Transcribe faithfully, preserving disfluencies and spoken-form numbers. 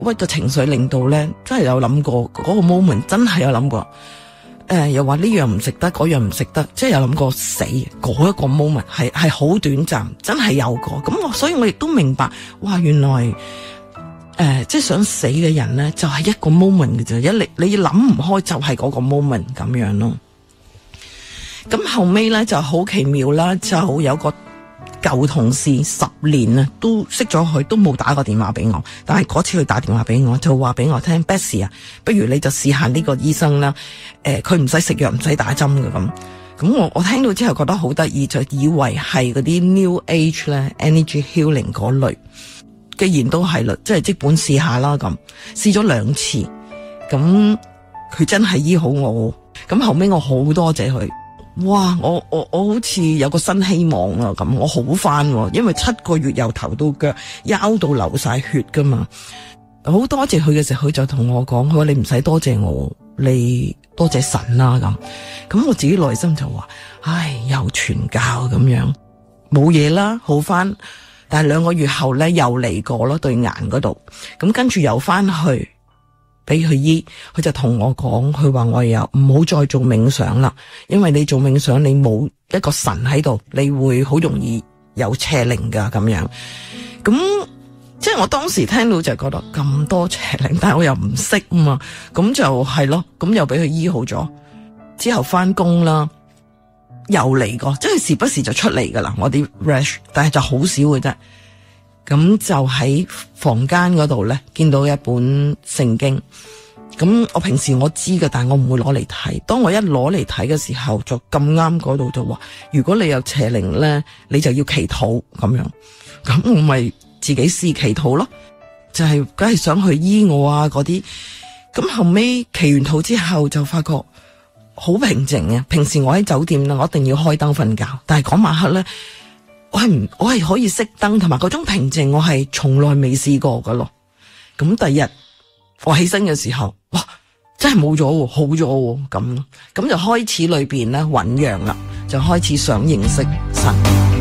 鬱嘅情緒令到咧，真係有諗過嗰、嗰個 moment， 真係有諗過。誒、呃，又話呢樣唔食得，嗰樣唔食得，即係有諗過死。嗰一個 moment 係係好短暫，真係有過。咁我所以我亦都明白，哇，原來誒、呃，即係想死嘅人咧，就係、是、一個 moment 嘅啫。一你你諗唔開，就係嗰個 moment 咁樣咯。咁後尾咧就好奇妙啦，就有個舊同事十年啊，都識咗佢，都冇打過電話俾我。但係嗰次佢打電話俾我，就話俾我聽 ，Betsy 啊，不如你就試下呢個醫生啦。誒、呃，佢唔使食藥，唔使打針嘅咁。咁我我聽到之後覺得好得意，就以為係嗰啲 New Age 咧 ，Energy Healing 嗰類。既然都係啦，即係即管試下啦咁。試咗兩次，咁佢真係醫好我。咁後尾我好多謝佢。哇！我我我好似有個新希望啊咁，我好返，因為七個月由頭到腳腰到流晒血噶嘛，好多謝佢嘅時候，佢就同我講，佢話你唔使多謝我，你多謝神啦咁。咁我自己內心就話，唉，又傳教咁樣，冇嘢啦，好返。但係兩個月後咧，又嚟過咯，對眼嗰度，咁跟住又返去。俾佢醫，佢就同我講，佢話我又唔好再做冥想啦，因為你做冥想你冇一個神喺度，你會好容易有邪靈噶咁樣。咁即係我當時聽到就覺得咁多邪靈，但係我又唔識啊嘛，咁就係咯，咁又俾佢醫好咗。之後翻工啦，又嚟過，即係時不時就出嚟噶啦，我啲 rash， 但係就好少嘅啫。咁就喺房間嗰度咧，見到一本聖經。咁我平時我知嘅，但係我唔會攞嚟睇。當我一攞嚟睇嘅時候，就咁啱嗰度就話，如果你有邪靈咧，你就要祈禱咁樣。咁我咪自己試祈禱咯，就係梗係想去醫我啊嗰啲。咁後尾祈完禱之後，就發覺好平靜啊。平時我喺酒店啦，我一定要開燈瞓覺，但係嗰晚黑咧。我係唔，我係可以熄燈，同埋嗰種平靜，我係從來未試過噶咯。咁第二日我起身嘅時候，哇，真係冇咗，好咗咁，咁就開始裏邊咧醞釀啦，就開始想認識神。